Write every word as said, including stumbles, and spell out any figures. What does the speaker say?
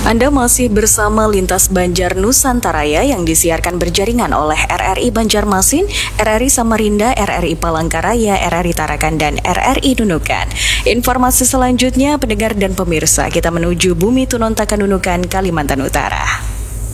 Anda masih bersama Lintas Banjar Nusantaraya yang disiarkan berjaringan oleh R R I Banjarmasin, R R I Samarinda, R R I Palangkaraya, R R I Tarakan, dan R R I Nunukan. Informasi selanjutnya, pendengar dan pemirsa, kita menuju Bumi Tunontaka Nunukan, Kalimantan Utara.